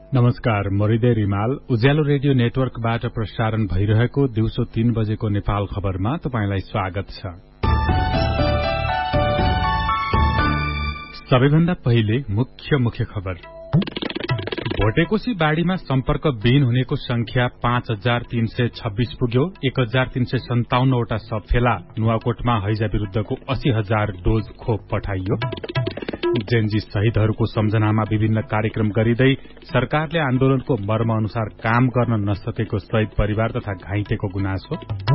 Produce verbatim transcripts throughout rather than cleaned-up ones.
नमस्कार, म हृदय रिमाल उज्यालो रेडियो नेटवर्कबाट प्रसारण भइरहेको दिउँसो तीन बजेको नेपाल खबरमा तपाईंलाई स्वागत छ। सबैभन्दा पहिले मुख्य मुख्य खबर। भोटेकोशी बाढ़ीमा सम्पर्क विहीन हुनेको संख्या पाँच हजार तीन सय छब्बीस पुग्यो। एक हजार तीन सय सन्ताउन्नवटा शव फेला। नुवाकोटमा हैजा विरूद्धको अस्सी हजार डोज खोप पठाइयो। जेनजी शहीदहरूको सम्झनामा विभिन्न कार्यक्रम गरिँदै सरकारले आन्दोलनको मर्म अनुसार काम गर्न नसकेको शहीद परिवार तथा घाइतेको गुनासो।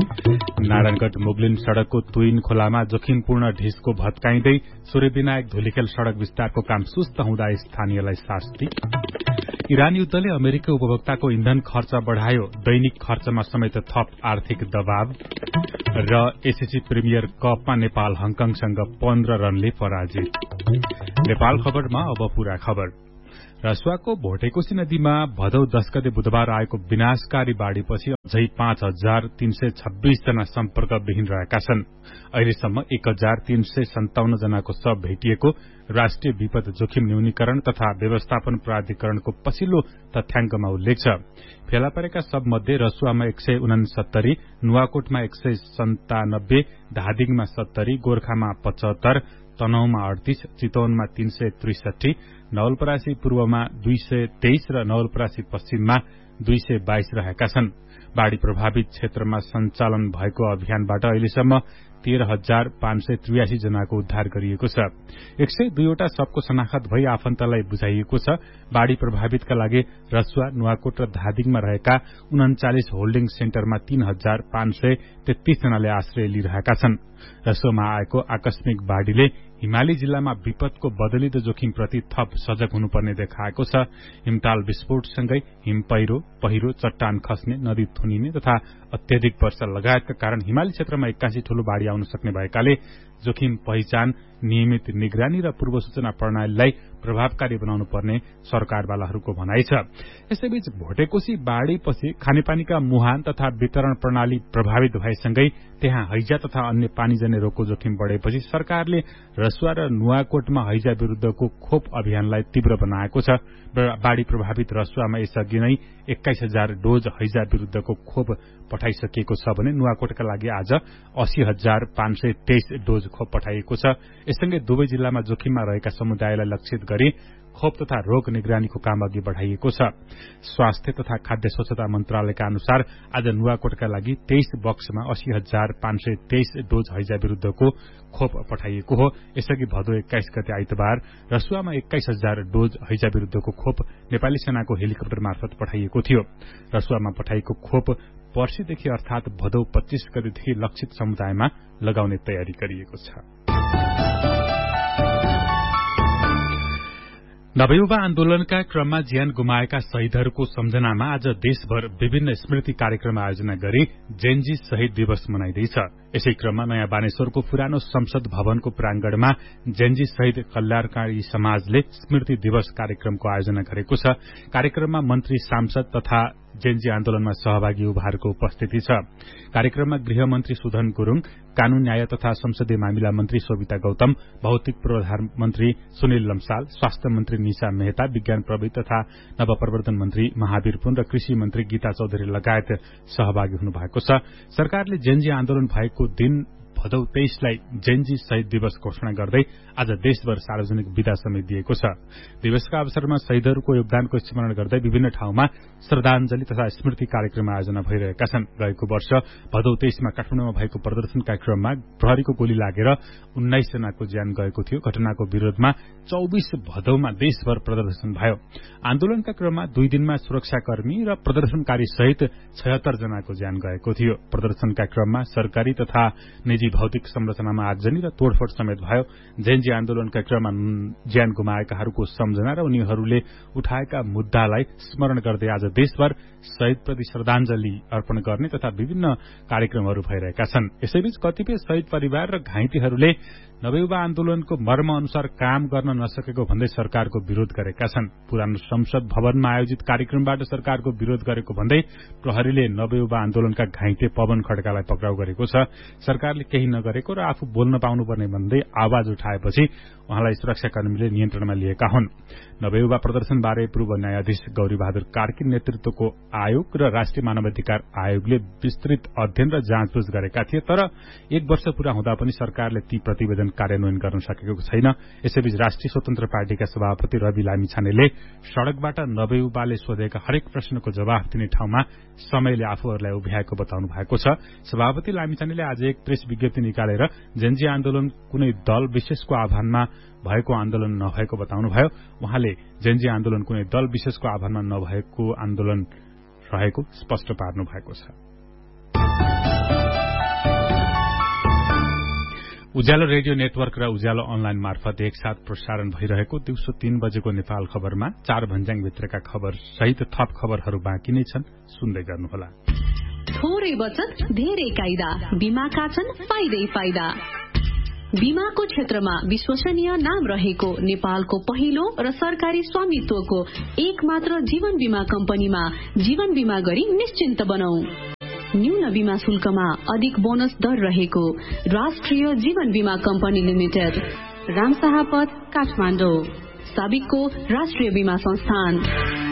नारायणगढ़ मुगलिन सड़कको तुइन खोलामा जोखिमपूर्ण ढिसको भत्काइँदै सूर्यविनायक धुलीखेल सड़क विस्तारको काम सुस्त हुँदा स्थानीयलाई शास्ति। इरान युद्धले अमेरिकी उपभोक्ताको इन्धन खर्च बढ़ायो। दैनिक खर्चमा समेत थप आर्थिक दबाव। र एसएससी प्रिमियर कपमा नेपाल हङकङसँग पन्ध्र रनले पराजित। नेपाल खबरमा अब पूरा खबर। रसुवाको भोटेकोशी नदीमा भदौ दश गते बुधबार आएको विनाशकारी बाढ़ीपछि अझै पाँच हजार तीन सय छब्बीस जना सम्पर्क विहीन रहेका छन्। अहिलेसम्म एक हजार तीन सय सन्ताउन्न जनाको शव भेटिएको राष्ट्रिय विपद जोखिम न्यूनीकरण तथा व्यवस्थापन प्राधिकरणको पछिल्लो तथ्याङ्कमा उल्लेख छ। फेला परेका शव मध्ये रसुवामा एक सय उनसत्तरी, नुवाकोटमा एक सय सन्तानब्बे, धादिङमा सत्तरी, गोर्खामा पचहत्तर, तनहुमा अडतीस, चितवनमा तीन सय त्रिसठी, नवलपरासी पूर्वमा दुई सय तेइस र नवलपरासी पश्चिममा दुई सय बाइस रहेका छन्। बाढ़ी प्रभावित क्षेत्रमा सञ्चालन भएको अभियानबाट अहिलेसम्म तेह्र हजार पाँच सय त्रियासी जनाको उद्धार गरिएको छ। एक सय दुईवटा शवको शनाखत भई आफन्तलाई बुझाइएको छ। बाढ़ी प्रभावितका लागि रसुवा, नुवाकोट र धादिङमा रहेका उन्चालिस होल्डिङ सेन्टरमा तीन हजार पाँच सय तेत्तीस जनाले आश्रय लिइरहेका छन्। रसुवामा आएको आकस्मिक बाढ़ीले हिमाली जिल्लामा विपदको बदलिदो जोखिमप्रति थप सजग हुनुपर्ने देखाएको छ। हिमताल विस्फोटसँगै हिम पहिरो, पहिरो, चट्टान खस्ने, नदी थुनिने तथा अत्यधिक वर्षा लगायतका कारण हिमाली क्षेत्रमा एक्कासी ठूलो बाढ़ी आउन सक्ने भएकाले जोखिम पहिचान, नियमित निगरानी र पूर्व सूचना प्रणालीलाई प्रभावकारी बनाउनु पर्ने सरकारवालाहरूको भनाइ छ। यसैबीच भोटेकोशी बाढ़ीपछि खानेपानीका मुहान तथा वितरण प्रणाली प्रभावित भएसँगै त्यहाँ हैजा तथा अन्य पानीजन्य रोगको जोखिम बढ़ेपछि सरकारले रसुवा र नुवाकोटमा हैजा विरूद्धको खोप अभियानलाई तीव्र बनाएको छ। बाढ़ी प्रभावित रसुवामा यसअघि नै एक्काइस हजार डोज हैजा विरूद्धको खोप पठाइसकिएको छ भने नुवाकोटका लागि आज अस्सी हजार पाँच सय तेइस डोज खोप पठाइएको छ। यससँगै दुवै जिल्लामा जोखिममा रहेका समुदायलाई लक्षित गरी खोप तथा रोग निगरानीको काम अघि बढ़ाइएको छ। स्वास्थ्य तथा खाद्य स्वच्छता मन्त्रालयका अनुसार आज नुवाकोटका लागि तेइस बक्समा अस्सी हजार पाँच सय तेइस डोज हैजा विरूद्धको खोप पठाइएको हो। यसअघि भदौ एक्काइस गते आइतबार रसुवामा एक्काइस हजार डोज हैजा विरूद्धको खोप नेपाली सेनाको हेलिकप्टर मार्फत पठाइएको थियो। रसुवामा पठाइएको खोप पर्सीदेखि अर्थात भदौ पच्चीस गतेदेखि लक्षित समुदायमा लगाउने तयारी गरिएको छ। नवयुवा आन्दोलनका क्रममा ज्यान गुमाएका शहीदहरूको सम्झनामा आज देशभर विभिन्न स्मृति कार्यक्रम आयोजना गरी जेनजी शहीद दिवस मनाइँदैछ। यसै क्रममा नयाँ बानेश्वरको पुरानो संसद भवनको प्रांगणमा जेनजी शहीद कल्याणकारी समाजले स्मृति दिवस कार्यक्रमको आयोजना गरेको छ। कार्यक्रममा मन्त्री, सांसद तथा जेनजी आन्दोलनमा सहभागी युवाहरूको उपस्थिति छ। कार्यक्रममा गृहमन्त्री सुधन गुरूङ, कानून न्याय तथा संसदीय मामिला मन्त्री सोभिता गौतम, भौतिक पूर्वाधार मन्त्री सुनिल लम्साल, स्वास्थ्य मन्त्री निशा मेहता, विज्ञान प्रविधि तथा नवप्रवर्धन मन्त्री महावीर पुन र कृषि मन्त्री गीता चौधरी लगायत सहभागी हुनुभएको छ। सरकारले जेनजी आन्दोलन भएको दिन भदौ तेइसलाई जेनजी शहीद दिवस घोषणा गर्दै आज देशभर सार्वजनिक विदा समेत दिएको छ। दिवसका अवसरमा शहीदहरूको योगदानको स्मरण गर्दै विभिन्न ठाउँमा श्रद्धाञ्जली तथा स्मृति कार्यक्रम आयोजना भइरहेका छन्। गएको वर्ष भदौ तेइसमा काठमाडौँमा भएको प्रदर्शन कार्यक्रममा प्रहरीको गोली लागेर उन्नाइस जनाको ज्यान गएको थियो। घटनाको विरोधमा चौबीस भदौमा देशभर प्रदर्शन भयो। आन्दोलनका क्रममा दुई दिनमा सुरक्षाकर्मी र प्रदर्शनकारी सहित छयत्तर जनाको ज्यान गएको थियो। प्रदर्शनका क्रममा सरकारी तथा निजी भौतिक संरचनामा आगजनी र तोडफोड समेत भयो। जेनजी आन्दोलनका क्रममा ज्यान गुमाएकाहरूको सम्झना र उनीहरूले उठाएका मुद्दालाई स्मरण गर्दै आज देशभर शहीदप्रति श्रद्धाञ्जली अर्पण गर्ने तथा विभिन्न कार्यक्रमहरू भइरहेका छन्। यसैबीच कतिपय शहीद परिवार र घाइतेहरूले नवयुवा आन्दोलनको मर्म अनुसार काम गर्न नसकेको भन्दै सरकारको विरोध गरेका छन्। पुरानो संसद भवनमा आयोजित कार्यक्रमबाट सरकारको विरोध गरेको भन्दै प्रहरीले नवयुवा आन्दोलनका घाइते पवन खड्कालाई पक्राउ गरेको छ। सरकारले केही नगरेको र आफू बोल्न पाउनुपर्ने भन्दै आवाज उठाएपछि उहाँलाई सुरक्षाकर्मीले नियन्त्रणमा लिएका हुन्। नवयुवा प्रदर्शनबारे पूर्व न्यायाधीश गौरी बहादुर कार्की नेतृत्वको आयोग र राष्ट्रिय मानवाधिकार आयोगले विस्तृत अध्ययन र जाँचबुझ गरेका थिए, तर एक वर्ष पूरा हुँदा पनि सरकारले ती प्रतिवेदन कार्यान्वयन गर्न सकेको छैन। यसैबीच राष्ट्रिय स्वतन्त्र पार्टीका सभापति रवि लामिछानेले सड़कबाट नवयुवाले सोधेका हरेक प्रश्नको जवाफ दिने ठाउँमा समयले आफूहरूलाई उभ्याएको बताउनु भएको छ। सभापति लामिछानेले आज एक प्रेस विज्ञप्ति निकालेर जेन्जी आन्दोलन कुनै दल विशेषको आह्वानमा भएको आन्दोलन नभएको बताउनुभयो। उहाँले जेन्जी आन्दोलन कुनै दल विशेषको आह्वानमा नभएको आन्दोलन रहेको स्पष्ट पार्नु भएको छ। उज्यालो रेडियो नेटवर्क र उज्यालो अनलाइन मार्फत एकसाथ प्रसारण भइरहेको दिउँसो तीन बजेको नेपाल खबरमा चार भन्ज्याङभित्रका खबर सहित थप खबरहरू बाँकी नै छन्, सुन्दै गर्नुहोला। थोरै बचत धेरै कायदा, बीमाका छन् फाइदै फाइदा। बीमाको क्षेत्रमा विश्वसनीय नाम रहेको नेपालको पहिलो र सरकारी स्वामित्वको एक मात्र जीवन बीमा कम्पनीमा जीवन बीमा गरी निश्चिन्त बनौ। न्यून बीमा शुल्कमा अधिक बोनस दर रहेको राष्ट्रिय जीवन बीमा कम्पनी लिमिटेड, रामशाह पथ, काठमाडौँ। साबिकको राष्ट्रिय बीमा संस्थान।